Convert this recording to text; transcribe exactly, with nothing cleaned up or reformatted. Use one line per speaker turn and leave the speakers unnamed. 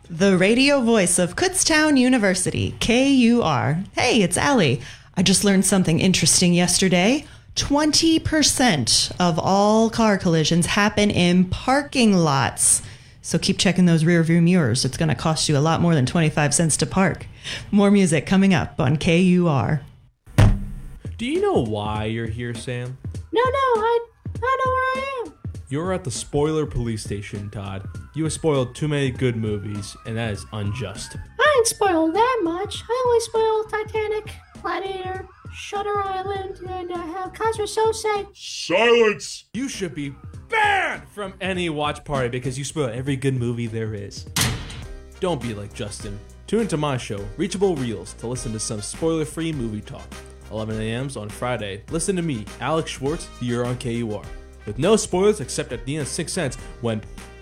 The radio voice of Kutztown University, K U R. Hey, it's Allie. I just learned something interesting yesterday. twenty percent of all car collisions happen in parking lots. So keep checking those rear view mirrors. It's going to cost you a lot more than twenty-five cents to park. More music coming up on K U R.
Do you know why you're here, Sam?
No, no, I, I don't know where I am.
You're at the spoiler police station, Todd. You have spoiled too many good movies, and that is unjust.
I ain't spoiled that much. I only spoiled Titanic, Gladiator, Shutter Island, and uh, how Cosmo So say.
Silence!
You should be banned from any watch party because you spoil every good movie there is. Don't be like Justin. Tune into my show, Reachable Reels, to listen to some spoiler-free movie talk. eleven a.m. on Friday. Listen to me, Alex Schwartz, here on K U R. With no spoilers except at the end of Sixth Sense when